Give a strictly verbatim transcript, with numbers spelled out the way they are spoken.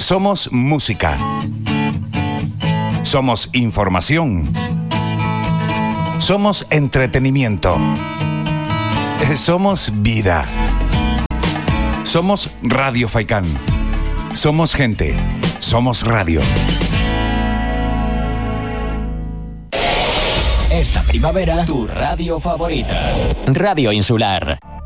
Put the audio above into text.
Somos música. Somos información. Somos entretenimiento. Somos vida. Somos Radio Faikán. Somos gente. Somos radio. Esta primavera, tu radio favorita. Radio Insular.